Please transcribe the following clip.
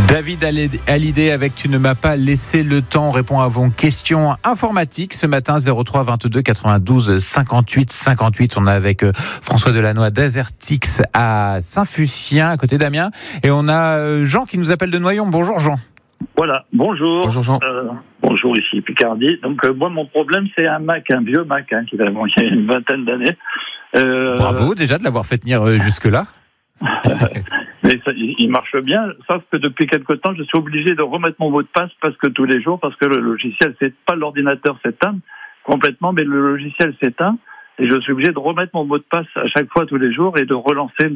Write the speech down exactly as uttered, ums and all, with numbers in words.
David Hallyday avec Tu ne m'as pas laissé le temps répond à vos questions informatiques ce matin. Zéro trois vingt-deux quatre-vingt-douze cinquante-huit cinquante-huit. On est avec François Delannoy d'Azertix à Saint-Fucien à côté d'Amiens, et on a Jean qui nous appelle de Noyon. Bonjour Jean. Voilà, bonjour. Bonjour Jean. Euh, bonjour, ici Picardie. Donc euh, moi mon problème c'est un Mac, un vieux Mac hein, qui date bon, il y a une vingtaine d'années. Euh, Bravo déjà de l'avoir fait tenir jusque là. Mais ça, il marche bien, sauf que depuis quelque temps je suis obligé de remettre mon mot de passe parce que tous les jours, parce que le logiciel, c'est pas l'ordinateur s'éteint complètement, mais le logiciel s'éteint et je suis obligé de remettre mon mot de passe à chaque fois tous les jours et de relancer